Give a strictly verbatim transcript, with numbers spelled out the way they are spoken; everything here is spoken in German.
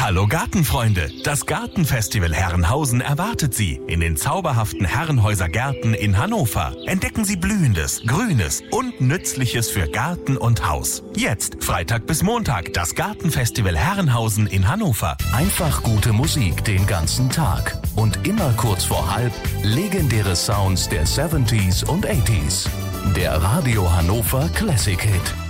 Hallo Gartenfreunde, das Gartenfestival Herrenhausen erwartet Sie in den zauberhaften Herrenhäuser Gärten in Hannover. Entdecken Sie Blühendes, Grünes und Nützliches für Garten und Haus. Jetzt, Freitag bis Montag, das Gartenfestival Herrenhausen in Hannover. Einfach gute Musik den ganzen Tag und immer kurz vor halb legendäre Sounds der siebziger und achtziger. Der Radio Hannover Classic Hit.